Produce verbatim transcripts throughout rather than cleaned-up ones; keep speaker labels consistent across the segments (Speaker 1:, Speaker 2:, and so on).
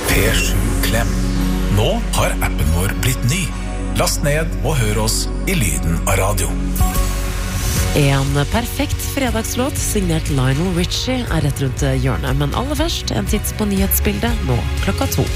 Speaker 1: P sju Klem. Nå har appen vår blitt ny. Last ned og hør oss i lyden av radio.
Speaker 2: En perfekt fredagslåt signert Lionel Richie er rett rundt hjørnet, men aller først en titt på nyhetsbildet nå klokka to.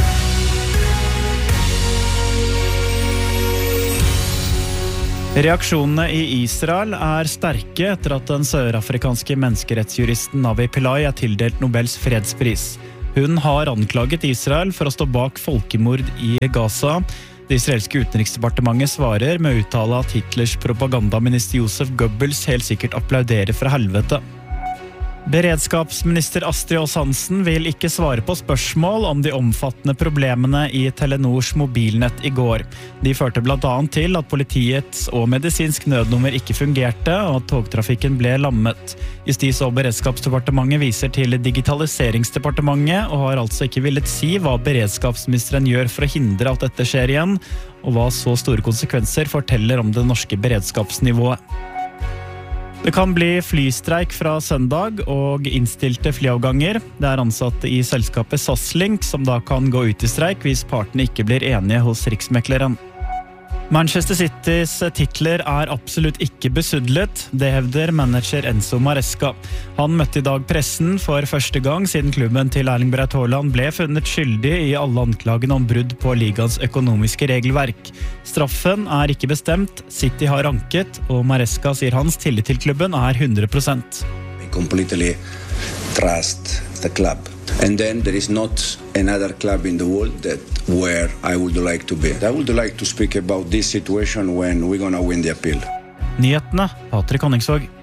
Speaker 3: Reaksjonene i Israel er sterke etter at den sørafrikanske menneskerettsjuristen Navi Pillay er tildelt Nobels fredspris. Hun har anklaget Israel for å stå bak folkemord i Gaza. Det israelske utenriksdepartementet svarer med å uttale at Hitlers propagandaminister Josef Goebbels helt sikkert applauderer fra helvete. Beredskapsminister Astrid Aas Hansen vil ikke svare på spørsmål om de omfattende problemene i Telenors mobilnett i går. De førte blant annet til at politiets og medisinsk nødnummer ikke fungerte, og at togtrafikken ble lammet. Justis- og beredskapsdepartementet viser til digitaliseringsdepartementet, og har altså ikke villet si hva beredskapsministeren gjør for å hindre at dette skjer igjen, og hva så store konsekvenser forteller om det norske beredskapsnivået. Det kan bli flystreik fra søndag og innstilte flyavganger. Det er ansatte i selskapet S A S Link som da kan gå ut i streik hvis partene ikke blir enige hos riksmekleren. Manchester Citys titler er absolutt ikke besudlet, det hevder manager Enzo Maresca. Han møtte i dag pressen for første gang siden klubben til Erling Braut Haaland ble funnet skyldig i alle anklagene om brudd på ligaens økonomiske regelverk. Straffen er ikke bestemt, City har anket, og Maresca sier hans tillit til klubben er hundre prosent.
Speaker 4: I completely trust the club. And then there is not another club in the world that where I would like to be. I would like to speak about this situation when we're gonna win the appeal.
Speaker 3: Nyhetene, Patrik Honningsvåg.